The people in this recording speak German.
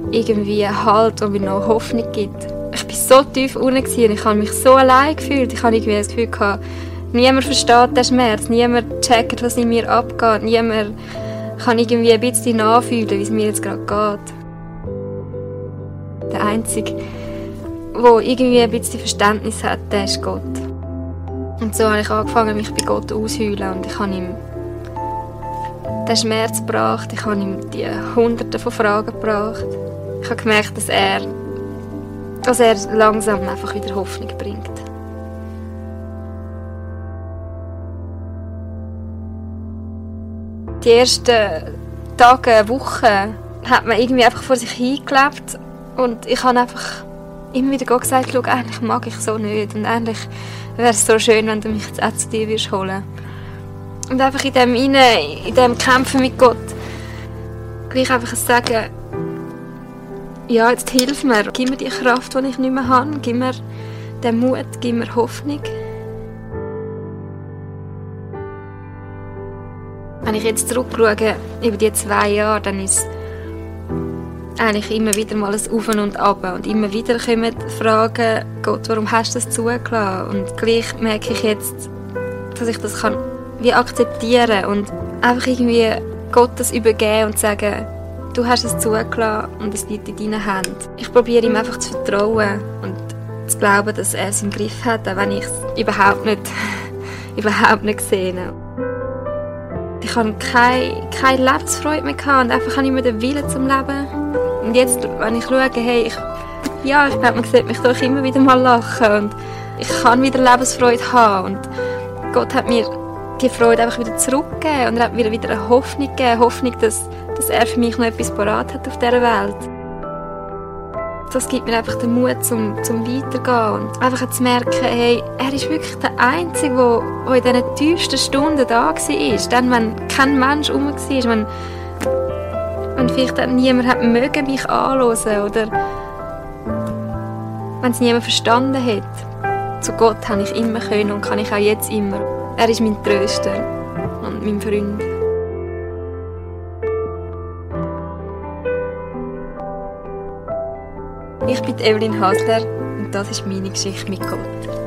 irgendwie Halt, der mir noch Hoffnung gibt. Ich war so tief unten und ich habe mich so allein gefühlt. Ich habe irgendwie das Gefühl gehabt, niemand versteht den Schmerz, niemand checkt, was in mir abgeht, niemand kann irgendwie ein bisschen nachfühlen, wie es mir jetzt gerade geht. Der Einzige, der irgendwie ein bisschen Verständnis hat, der ist Gott. Und so habe ich angefangen, mich bei Gott auszuheulen und ich habe ihm den Schmerz gebracht, ich habe ihm die Hunderte von Fragen gebracht. Ich habe gemerkt, dass er langsam einfach wieder Hoffnung bringt. Die ersten Tage, Wochen hat man irgendwie einfach vor sich hingelebt und ich habe einfach immer wieder gesagt, schau, eigentlich mag ich so nicht und eigentlich wäre es so schön, wenn du mich jetzt auch zu dir holen würdest. Und einfach in dem Kämpfen mit Gott gleich einfach sagen, ja, jetzt hilf mir, gib mir die Kraft, die ich nicht mehr habe, gib mir den Mut, gib mir Hoffnung. Wenn ich jetzt zurückschaue, über die 2 Jahre, dann ist eigentlich immer wieder mal ein Auf und Ab. Und immer wieder kommen Fragen, Gott, warum hast du das zugelassen? Und gleich merke ich jetzt, dass ich das kann wie akzeptieren und einfach irgendwie Gott das übergeben und sagen, du hast es zugelassen und es liegt in deinen Händen. Ich probiere ihm einfach zu vertrauen und zu glauben, dass er es im Griff hat, auch wenn ich es überhaupt nicht sehe. Ich hatte keine Lebensfreude mehr und einfach nicht mehr den Willen zum Leben. Und jetzt, wenn ich schaue, hey, ich glaube, man sieht mich doch immer wieder mal lachen und ich kann wieder Lebensfreude haben. Und Gott hat mir die Freude einfach wieder zurückgegeben und er hat mir wieder eine Hoffnung gegeben. Hoffnung, dass er für mich noch etwas parat hat auf dieser Welt. Das gibt mir einfach den Mut zum Weitergehen und einfach zu merken, hey, er ist wirklich der Einzige, der in diesen tiefsten Stunden da war. Dann, wenn kein Mensch herum war, wenn vielleicht niemand hat mögen, mich anhören oder wenn es niemand verstanden hat. Zu Gott habe ich immer können und kann ich auch jetzt immer. Er ist mein Tröster und mein Freund. Ich bin Evelyn Hasler und das ist meine Geschichte mit Gott.